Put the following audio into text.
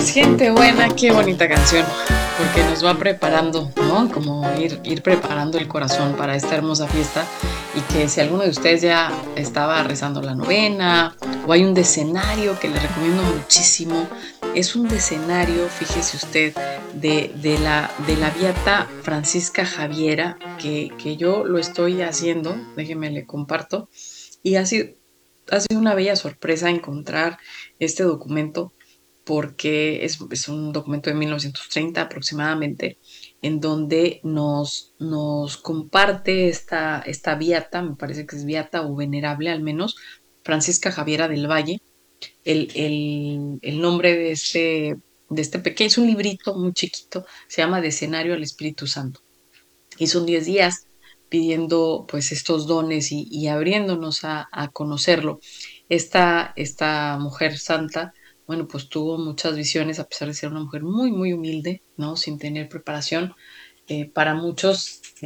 Pues gente buena, qué bonita canción, porque nos va preparando, ¿no? Como ir preparando el corazón para esta hermosa fiesta y que si alguno de ustedes ya estaba rezando la novena o hay un decenario que les recomiendo muchísimo, es un decenario, fíjese usted, de la Beata Francisca Javiera, que yo lo estoy haciendo, déjeme le comparto, y ha sido una bella sorpresa encontrar este documento porque es un documento de 1930 aproximadamente, en donde nos comparte esta beata, me parece que es beata o venerable al menos, Francisca Javiera del Valle, el nombre de este pequeño, es un librito muy chiquito, se llama Decenario al Espíritu Santo. Y son 10 días pidiendo pues estos dones y abriéndonos a conocerlo. Esta mujer santa, bueno, pues tuvo muchas visiones a pesar de ser una mujer muy, muy humilde, ¿no? Sin tener preparación. Para muchos